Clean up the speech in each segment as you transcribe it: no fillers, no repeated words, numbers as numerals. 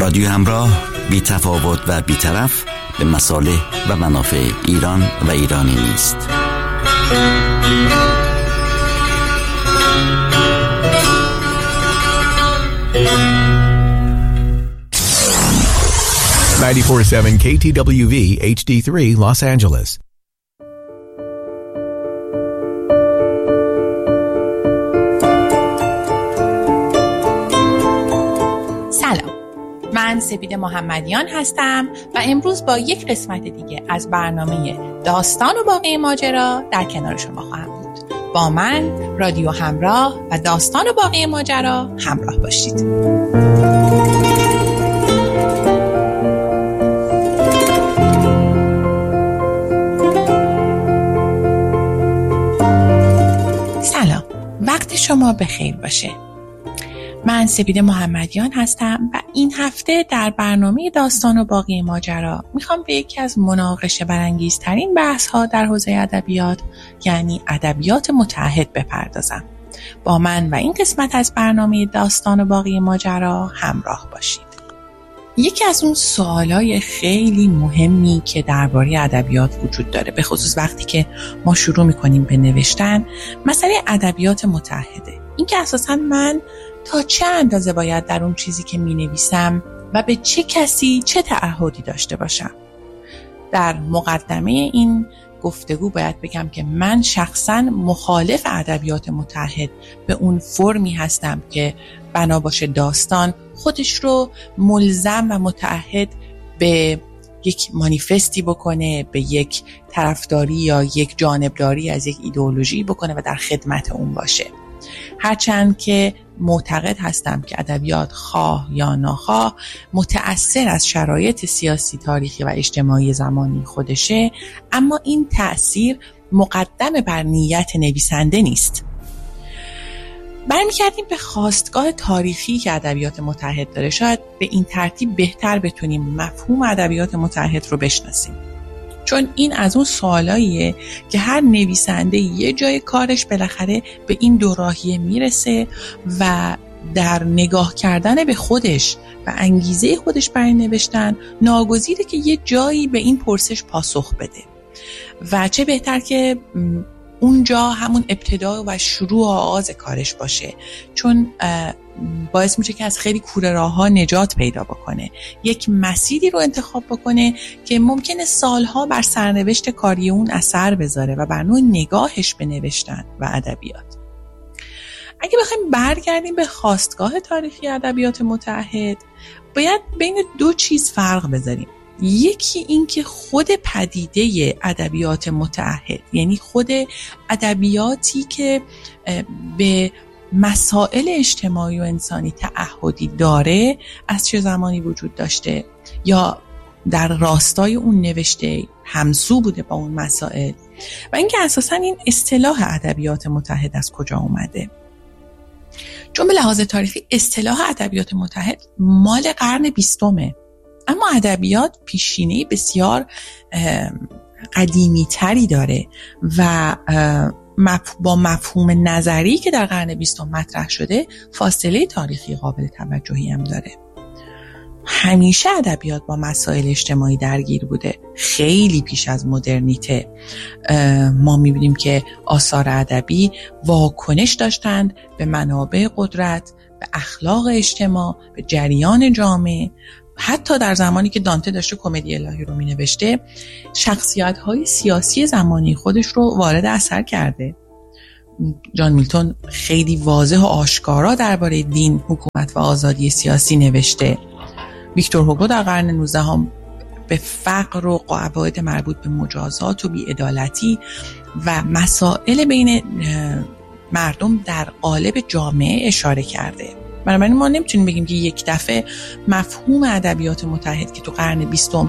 رادیو همراه، بی تفاوت و بی‌طرف به مصالح و منافع ایران و ایرانی نیست. 94.7 KTWV HD3 Los Angeles. سلام، من سپید محمدیان هستم و امروز با یک قسمت دیگه از برنامه داستان و باقی ماجرا در کنار شما خواهم بود. با من رادیو همراه و داستان و باقی ماجرا همراه باشید. سلام، وقت شما بخیر باشه. من سپید محمدیان هستم و این هفته در برنامه داستان و باقی ماجرا میخوام به یکی از مناقشه برانگیزترین بحث ها در حوزه ادبیات، یعنی ادبیات متعهد بپردازم. با من و این قسمت از برنامه داستان و باقی ماجرا همراه باشید. یکی از اون سوالای خیلی مهمی که درباره ادبیات وجود داره، به خصوص وقتی که ما شروع میکنیم به نوشتن، مسئله ادبیات متعهده. این که اساساً من تا چه اندازه باید در اون چیزی که می‌نویسم و به چه کسی چه تعهدی داشته باشم. در مقدمه این گفتگو باید بگم که من شخصاً مخالف ادبیات متعهد به اون فرمی هستم که بنا باشه داستان خودش رو ملزم و متعهد به یک مانیفستی بکنه، به یک طرفداری یا یک جانبداری از یک ایدئولوژی بکنه و در خدمت اون باشه. هرچند که معتقد هستم که ادبیات خواه یا ناخواه متأثر از شرایط سیاسی، تاریخی و اجتماعی زمانی خودشه، اما این تأثیر مقدم بر نیت نویسنده نیست. برمیگردیم به خاستگاه تاریخی که ادبیات متعهد داره. شاید به این ترتیب بهتر بتونیم مفهوم ادبیات متعهد رو بشناسیم، چون این از اون سوالاییه که هر نویسنده یه جای کارش بالاخره به این دوراهیه میرسه و در نگاه کردن به خودش و انگیزه خودش برای نوشتن ناگزیره که یه جایی به این پرسش پاسخ بده و چه بهتر که اونجا همون ابتدا و شروع و آغاز کارش باشه، چون باعث میشه که از خیلی کوره راه‌ها نجات پیدا بکنه، یک مسیری رو انتخاب بکنه که ممکنه سالها بر سرنوشت کاری اون اثر بذاره و بر نوع نگاهش به نوشتن و ادبیات. اگه بخوایم برگردیم به خاستگاه تاریخی ادبیات متعهد، باید بین دو چیز فرق بذاریم. یکی این که خود پدیده ادبیات متعهد، یعنی خود ادبیاتی که به مسائل اجتماعی و انسانی تعهدی داره، از چه زمانی وجود داشته یا در راستای اون نوشته همسو بوده با اون مسائل، و اینکه اساساً این اصطلاح ادبیات متعهد از کجا اومده. چون به لحاظ تاریخی اصطلاح ادبیات متعهد مال قرن 20، اما ادبیات پیشینه بسیار قدیمی تری داره و با مفهوم نظری که در قرن 20 مطرح شده فاصله تاریخی قابل توجهی هم داره. همیشه ادبیات با مسائل اجتماعی درگیر بوده، خیلی پیش از مدرنیته. ما می‌بینیم که آثار ادبی واکنش داشتند به منابع قدرت، به اخلاق اجتماع، به جریان جامعه. حتی در زمانی که دانته داشته کمدی الهی رو می‌نوشته، شخصیت‌های سیاسی زمانی خودش رو وارد اثر کرده. جان میلتون خیلی واضح و آشکارا درباره دین، حکومت و آزادی سیاسی نوشته. ویکتور هوگو در قرن 19 به فقر و قواعد مربوط به مجازات و بی‌عدالتی و مسائل بین مردم در قالب جامعه اشاره کرده. بنابراین ما نمیتونیم بگیم که یک دفعه مفهوم ادبیات متعهد که تو قرن 20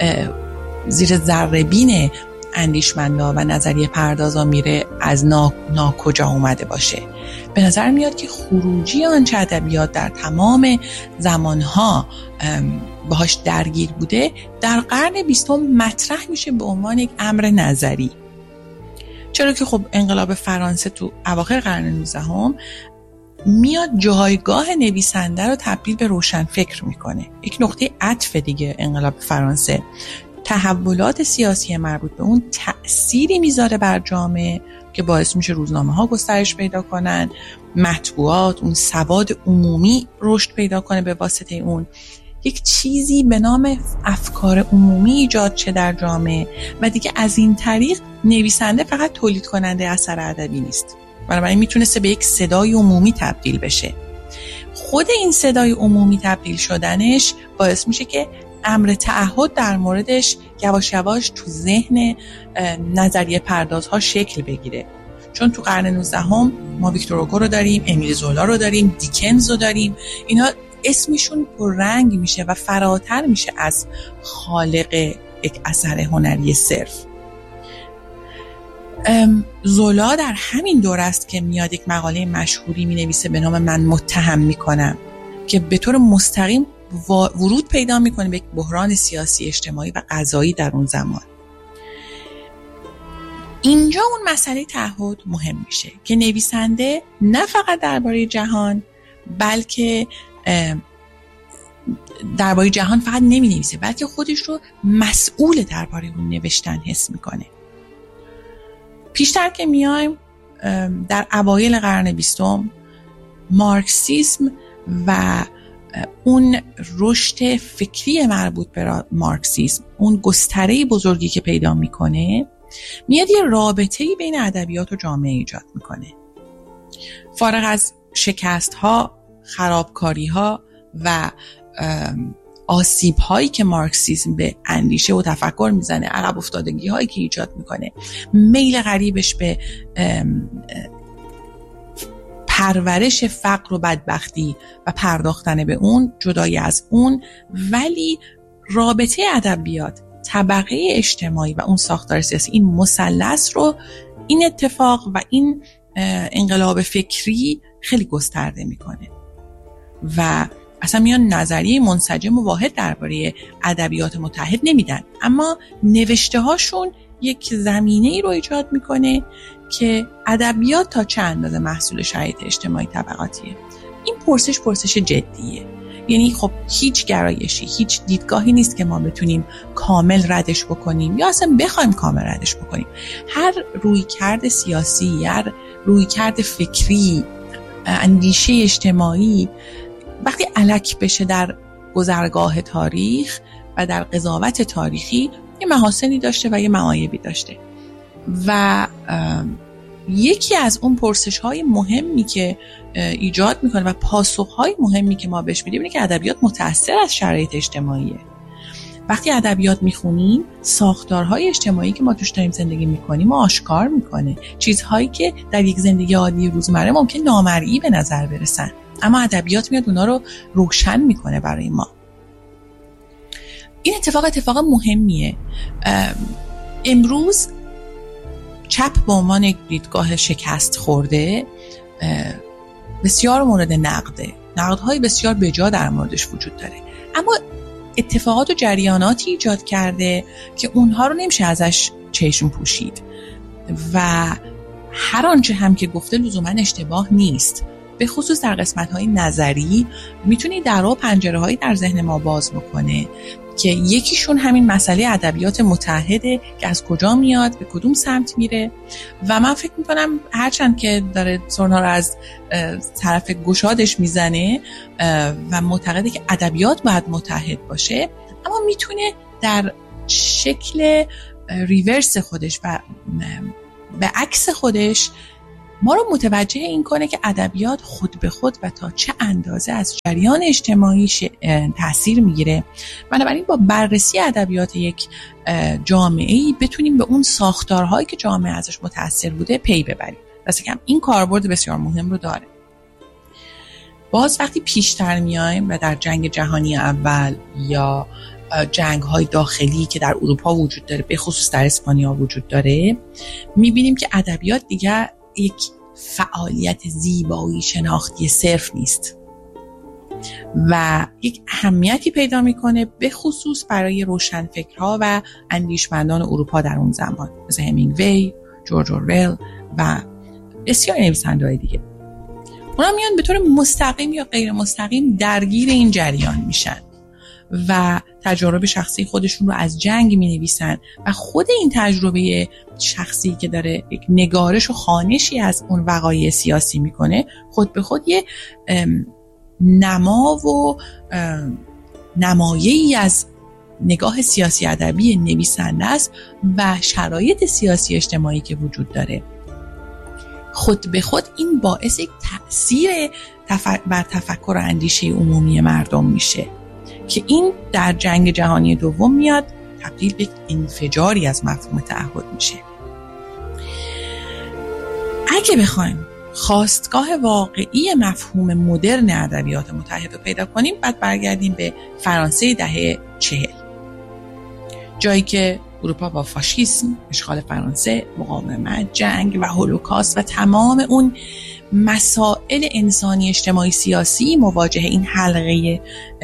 زیر ذره‌بین اندیشمندا و نظریه پردازا میره از ناکجا اومده باشه. به نظر میاد که خروجی آنچه ادبیات در تمام زمانها باهاش درگیر بوده در قرن 20 مطرح میشه به عنوان یک امر نظری. چرا که خب انقلاب فرانسه تو اواخر قرن 19 میاد جایگاه نویسنده رو تبدیل به روشنفکر میکنه. یک نقطه عطف دیگه انقلاب فرانسه، تحولات سیاسی مربوط به اون تأثیری میذاره بر جامعه که باعث میشه روزنامه ها گسترش پیدا کنن، مطبوعات، اون سواد عمومی رشد پیدا کنه، به واسطه اون یک چیزی به نام افکار عمومی ایجاد شه در جامعه و دیگه از این طریق نویسنده فقط تولید کننده اثر ادبی نیست، بنابراین میتونسته به یک صدای عمومی تبدیل بشه. خود این صدای عمومی تبدیل شدنش باعث میشه که امر تعهد در موردش یواش یواش تو ذهن نظریه پردازها شکل بگیره. چون تو قرن 19 ما ویکتور هوگو رو داریم، امیل زولا رو داریم، دیکنز رو داریم، اینا اسمشون پررنگ میشه و فراتر میشه از خالق یک اثر هنری صرف. زولا در همین دور است که میاد یک مقاله مشهوری مینویسه به نام من متهم میکنم که به طور مستقیم ورود پیدا میکنه به یک بحران سیاسی، اجتماعی و قضایی در اون زمان. اینجا اون مسئله تعهد مهم میشه که نویسنده نه فقط درباره جهان، بلکه درباره جهان فقط نمی نویسه، بلکه خودش رو مسئول درباره اون نوشتن حس میکنه. پیشتر که میایم در اوایل قرن 20 مارکسیسم و اون رشد فکری مربوط به مارکسیسم، اون گستره بزرگی که پیدا میکنه، میاد یه رابطه‌ای بین ادبیات و جامعه ایجاد میکنه. فارغ از شکست‌ها، خرابکاری‌ها و آسیب‌هایی که مارکسیسم به اندیشه و تفکر میزنه، عقب افتادگی‌هایی که ایجاد میکنه، میل غریبش به پرورش فقر و بدبختی و پرداختن به اون، جدای از اون، ولی رابطه ادبیات، طبقه اجتماعی و اون ساختار سیاسی، این مثلث رو این اتفاق و این انقلاب فکری خیلی گسترده میکنه و اصلا میان نظریه منسجم و واحد درباره ادبیات متحد نمیدن، اما نوشته هاشون یک زمینه‌ای رو ایجاد میکنه که ادبیات تا چه اندازه محصول شرایط اجتماعی طبقاتیه. این پرسش جدیه، یعنی خب هیچ گرایشی، هیچ دیدگاهی نیست که ما بتونیم کامل ردش بکنیم یا اصلا بخوایم کامل ردش بکنیم. هر رویکرد سیاسی، هر رویکرد فکری، اندیشه اجتماعی وقتی الک بشه در گذرگاه تاریخ و در قضاوت تاریخی، یه محاسنی داشته و یه معایبی داشته و یکی از اون پرسش‌های مهمی که ایجاد میکنه و پاسخ‌های مهمی که ما بهش میدیم اینه که ادبیات متأثر از شرایط اجتماعیه. وقتی ادبیات میخونیم، ساختارهای اجتماعی که ما توش داریم زندگی میکنیم و آشکار میکنه، چیزهایی که در یک زندگی عادی روزمره ممکن نامرئی به نظر برسن، اما ادبیات میاد اونا رو روشن میکنه برای ما. این اتفاق مهمیه. امروز چپ به عنوان یک دیدگاه شکست خورده بسیار مورد نقده، نقدهای بسیار بجا در موردش وجود داره، اما اتفاقات و جریاناتی ایجاد کرده که اونها رو نمیشه ازش چشم پوشید و هر آنچه هم که گفته لزوما اشتباه نیست. به خصوص در قسمت‌های نظری میتونه درها و پنجره‌هایی در ذهن ما باز بکنه که یکیشون همین مسئله ادبیات متحده که از کجا میاد، به کدوم سمت میره و من فکر میکنم هرچند که داره سرنا رو از طرف گشادش میزنه و معتقده که ادبیات باید متحد باشه، اما میتونه در شکل ریورس خودش و به عکس خودش ما رو متوجه این کنه که ادبیات خود به خود و تا چه اندازه از جریان اجتماعی تأثیر میگیره. بنابراین با بررسی ادبیات یک جامعه‌ای بتونیم به اون ساختارهایی که جامعه ازش متأثر بوده پی ببریم. دست کم این کاربرد بسیار مهم رو داره. باز وقتی پیشتر میایم و در جنگ جهانی اول یا جنگ‌های داخلی که در اروپا وجود داره، به خصوص در اسپانیا وجود داره، می‌بینیم که ادبیات دیگر یک فعالیت زیبایی شناختی صرف نیست و یک اهمیتی پیدا میکنه، به خصوص برای روشنفکرها و اندیشمندان اروپا در اون زمان، مثل همینگوی، جورج اورول و بسیار نویسنده‌های دیگه. اونا میان به طور مستقیم یا غیر مستقیم درگیر این جریان میشن و تجارب شخصی خودشون رو از جنگ مینویسن و خود این تجربه شخصی که داره یک نگارش و خوانشی از اون وقایع سیاسی میکنه، خود به خود یه نما و نمایه‌ای از نگاه سیاسی ادبی نویسنده است و شرایط سیاسی اجتماعی که وجود داره. خود به خود این باعث یک تأثیر بر تفکر و اندیشه عمومی مردم میشه که این در جنگ جهانی دوم میاد تبدیل به یک انفجاری از مفهوم تعهد میشه. اگه بخوایم خاستگاه واقعی مفهوم مدرن ادبیات متحد رو پیدا کنیم، بعد برگردیم به فرانسه دهه 40، جایی که اروپا با فاشیسم، اشغال فرانسه، مقاومت، جنگ و هولوکاست و تمام اون مسائل انسانی اجتماعی سیاسی مواجه این حلقه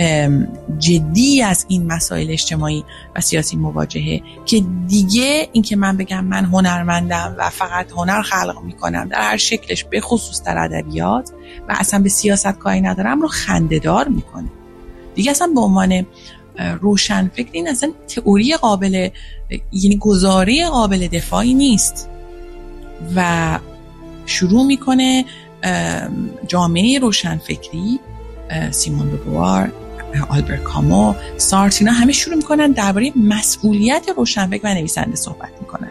جدی از این مسائل اجتماعی و سیاسی مواجهه که دیگه این که من بگم من هنرمندم و فقط هنر خلق میکنم در هر شکلش، به خصوص در ادبیات، و اصلا به سیاست کاری ندارم رو خنده‌دار میکنه. دیگه اصلا به عنوان روشنفکر این اصلا تئوری قابل، یعنی گزاره قابل دفاعی نیست و شروع میکنه جامعه روشنفکری، سیمون دو بوار، آلبرت کامو، سارتر، اینا همه شروع میکنن درباره مسئولیت روشنفکر و نویسنده صحبت میکنن.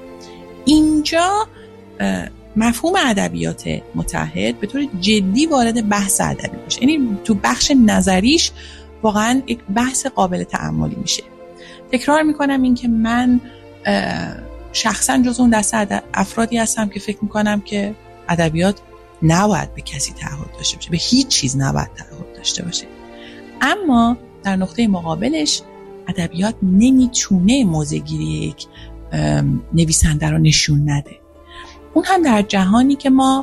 اینجا مفهوم ادبیات متحد به طور جدی وارد بحث ادبی میشه، یعنی تو بخش نظریش واقعا یک بحث قابل تأملی میشه. تکرار میکنم این که من شخصا جز اون دسته افرادی هستم که فکر میکنم که ادبیات نباید به کسی تعهد داشته باشه، به هیچ چیز نباید تعهد داشته باشه. اما در نقطه مقابلش ادبیات نمیتونه موضع‌گیری یک نویسنده رو نشون نده، اون هم در جهانی که ما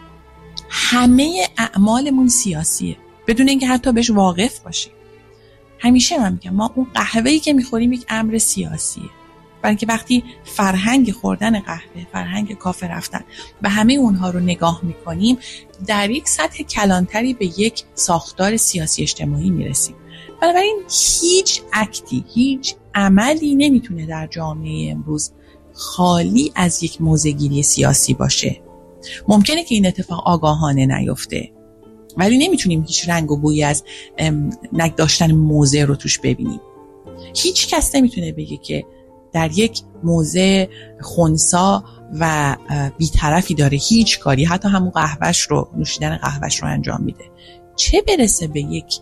همه اعمالمون سیاسیه بدون اینکه حتی بهش واقف باشیم. همیشه من میگم ما اون قهوه‌ای که میخوریم یک امر سیاسیه، برای اینکه وقتی فرهنگ خوردن قهوه، فرهنگ کافه رفتن و همه اونها رو نگاه میکنیم، در یک سطح کلانتری به یک ساختار سیاسی اجتماعی میرسیم. بنابراین هیچ اکتی، هیچ عملی نمیتونه در جامعه امروز خالی از یک موضع‌گیری سیاسی باشه. ممکنه که این اتفاق آگاهانه نیفته، ولی نمیتونیم هیچ رنگ و بویی از داشتن موضع رو توش ببینیم. هیچ کس نمیتونه بگه که در یک موضع خنثی و بی‌طرفی داره هیچ کاری، حتی همون قهوهش رو، نوشیدن قهوهش رو انجام میده، چه برسه به یک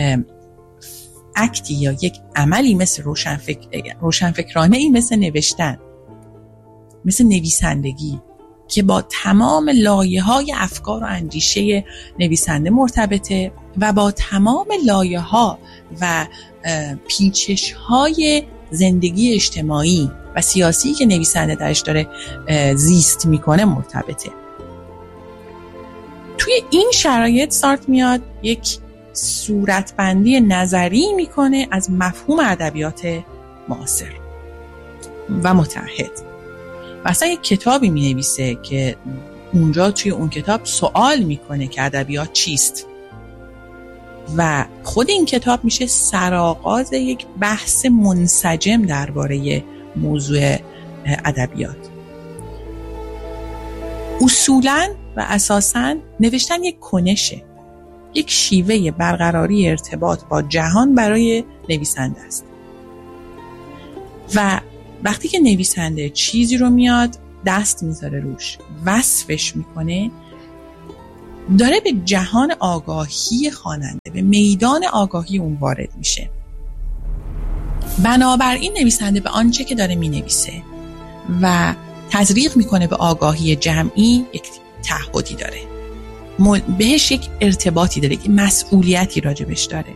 اکتی یا یک عملی مثل روشنفکرانه ای، مثل نوشتن، مثل نویسندگی که با تمام لایه‌های افکار و اندیشه نویسنده مرتبطه و با تمام لایه‌ها و پیچش‌های زندگی اجتماعی و سیاسی که نویسنده درش داره زیست میکنه مرتبطه. توی این شرایط سارتر میاد یک صورتبندی نظری میکنه از مفهوم ادبیات معاصر و متحد و اصلا یک کتابی مینویسه که اونجا توی اون کتاب سوال میکنه که ادبیات چیست و خود این کتاب میشه سرآغاز یک بحث منسجم درباره موضوع ادبیات. اصولاً و اساساً نوشتن یک کنشه، یک شیوه برقراری ارتباط با جهان برای نویسنده است و وقتی که نویسنده چیزی رو میاد دست میذاره روش، وصفش میکنه، داره به جهان آگاهی خواننده، به میدان آگاهی اون وارد میشه. بنابراین نویسنده به آنچه که داره مینویسه و تزریق میکنه به آگاهی جمعی یک تعهدی داره، بهش یک ارتباطی داره، یک مسئولیتی راجبش داره.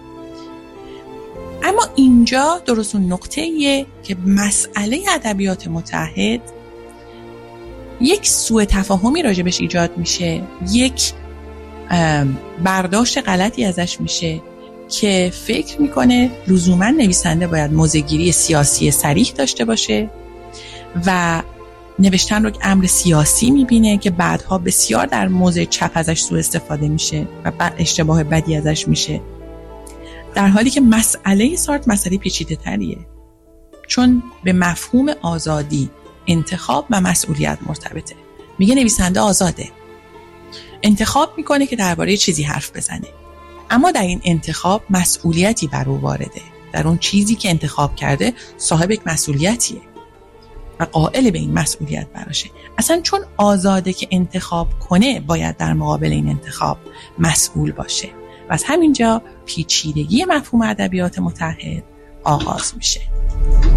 اما اینجا درست اون نقطه‌ایه که مسئله ادبیات متحد یک سوء تفاهمی راجبش ایجاد میشه، یک برداشت غلطی ازش میشه که فکر میکنه لزوما نویسنده باید موضع‌گیری سیاسی صریح داشته باشه و نوشتن رو امر سیاسی میبینه که بعدها بسیار در موضع چپ ازش سوء استفاده میشه و بعد اشتباه بدی ازش میشه، در حالی که مسئله سارتر مسئله پیچیده تریه، چون به مفهوم آزادی، انتخاب و مسئولیت مرتبطه. میگه نویسنده آزاده، انتخاب میکنه که درباره چیزی حرف بزنه، اما در این انتخاب مسئولیتی بر او وارده. در اون چیزی که انتخاب کرده صاحب یک مسئولیتیه و قائل به این مسئولیت براشه. اصلا چون آزاده که انتخاب کنه، باید در مقابل این انتخاب مسئول باشه و از همینجا پیچیدگی مفهوم ادبیات متحد آغاز میشه.